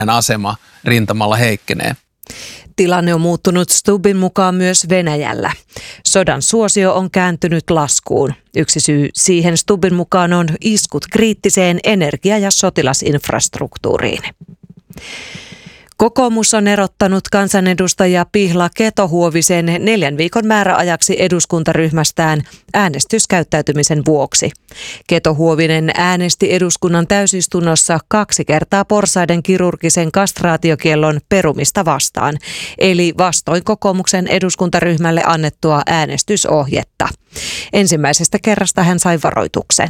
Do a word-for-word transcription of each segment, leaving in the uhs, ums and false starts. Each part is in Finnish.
asema rintamalla heikkenee. Tilanne on muuttunut Stubbin mukaan myös Venäjällä. Sodan suosio on kääntynyt laskuun. Yksi syy siihen Stubbin mukaan on iskut kriittiseen energia- ja sotilasinfrastruktuuriin. Kokoomus on erottanut kansanedustaja Pihla Keto-Huovisen neljän viikon määräajaksi eduskuntaryhmästään äänestyskäyttäytymisen vuoksi. Keto-Huovinen äänesti eduskunnan täysistunnossa kaksi kertaa porsaiden kirurgisen kastraatiokiellon perumista vastaan, eli vastoin kokoomuksen eduskuntaryhmälle annettua äänestysohjetta. Ensimmäisestä kerrasta hän sai varoituksen.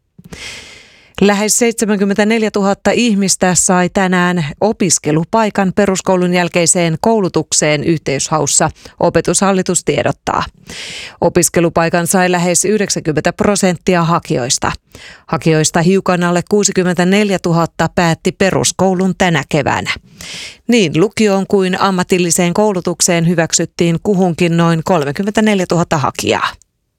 Lähes seitsemänkymmentäneljätuhatta ihmistä sai tänään opiskelupaikan peruskoulun jälkeiseen koulutukseen yhteishaussa, Opetushallitus tiedottaa. Opiskelupaikan sai lähes yhdeksänkymmentä prosenttia hakijoista. Hakijoista hiukan alle kuusikymmentäneljätuhatta päätti peruskoulun tänä keväänä. Niin lukioon kuin ammatilliseen koulutukseen hyväksyttiin kuhunkin noin kolmekymmentäneljätuhatta hakijaa.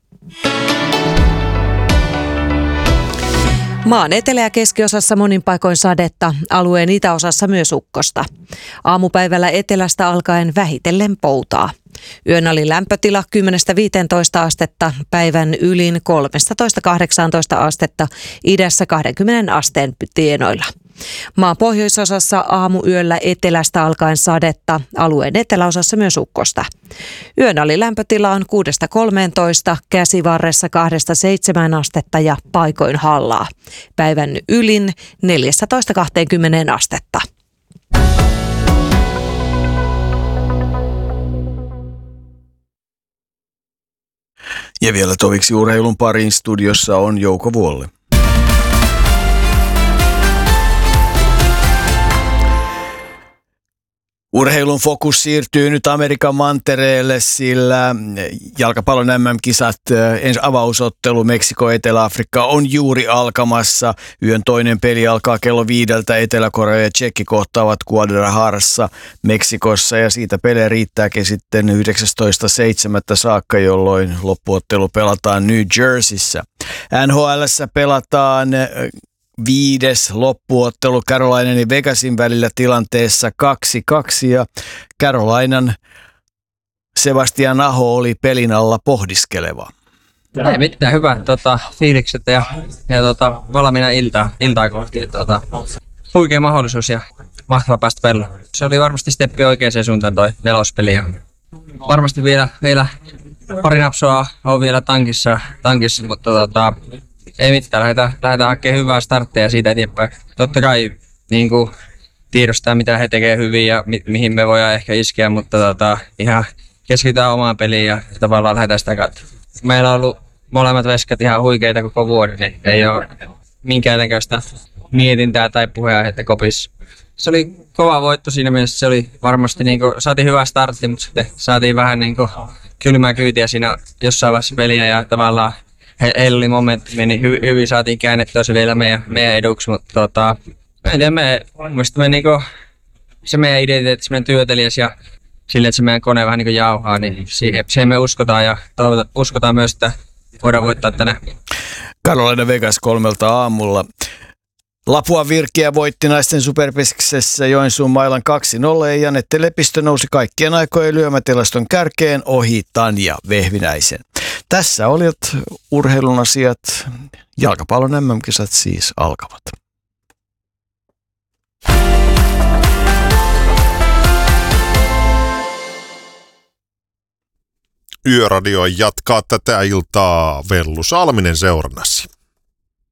Maan etelä- ja keskiosassa monin paikoin sadetta, alueen itäosassa myös ukkosta. Aamupäivällä etelästä alkaen vähitellen poutaa. Yön oli lämpötila kymmenestä viiteentoista astetta, päivän ylin kolmetoista kahdeksantoista astetta, idässä kaksikymmentä asteen tienoilla. Maan pohjoisosassa aamuyöllä etelästä alkaen sadetta, alueen eteläosassa myös ukkosta. Yön oli lämpötila on kuudesta kolmeentoista, Käsivarressa kahdesta seitsemään astetta ja paikoin hallaa. Päivän ylin neljätoista kaksikymmentä astetta. Ja vielä toviksi urheilun pariin studiossa on Jouko Vuolle. Urheilun fokus siirtyy nyt Amerikan mantereelle, sillä jalkapallon M M-kisat, ensi avausottelu Meksiko-Etelä-Afrikka on juuri alkamassa. Yön toinen peli alkaa kello viideltä. Etelä-Korea ja Tsekki kohtaavat Guadalajarassa Meksikossa ja siitä pelejä riittääkin sitten yhdeksästoista seitsemättä saakka, jolloin loppuottelu pelataan New Jerseyssä. N H L:ssä pelataan viides loppuottelu Carolinan ja Vegasin välillä tilanteessa kaksi kaksi ja Carolinan Sebastian Aho oli pelin alla pohdiskeleva. Ei mitään, hyvät tota, fiilikset ja, ja tota, valmiina iltaa, iltaa kohti. Tota, huikea mahdollisuus ja mahtava päästä pelloon. Se oli varmasti steppi oikeaan suuntaan toi nelospeli. Ja varmasti vielä, vielä pari napsoa on vielä tankissa, tankissa mutta tota, ei mitään, lähdetään, lähdetään hakemaan hyvää starttia ja siitä eteenpäin. Totta kai niin kuin, tiedostaa mitä he tekevät hyvin ja mi- mihin me voidaan ehkä iskeä, mutta tota, ihan keskitytään omaan peliin ja tavallaan lähdetään sitä kautta. Meillä on ollut molemmat veskat ihan huikeita koko vuoden, niin ei ole minkäännäköistä mietintää tai puheenaihetta kopissa. Se oli kova voitto siinä mielessä, se oli varmasti, niin kuin, saatiin hyvä startti, mutta sitten saatiin vähän niin kuin, kylmää kyytiä siinä jossain vaiheessa peliä ja tavallaan he, heillä oli momentti, meni hy, hyvin, saatiin käännettyä se vielä meidän, meidän eduksi, mutta tota, en tiedä, me, me niinku, se meidän identiteetti, semmoinen työtelijäs ja sille, että se meidän kone vähän niin kuin jauhaa, niin siihen, siihen me uskotaan ja toivotaan, uskotaan myös, että voidaan voittaa tänään. Carolina Vegas kolmelta aamulla. Lapua Virkiä voitti naisten superpeksessä Joensuun mailan kaksi nolla ja Janette Lepistö nousi kaikkien aikojen lyömätilaston kärkeen ohi Tanja Vehvinäisen. Tässä olivat urheilun asiat. Jalkapallon M M-kisat siis alkavat. Yöradio jatkaa tätä iltaa Vellu Salminen seurannasi.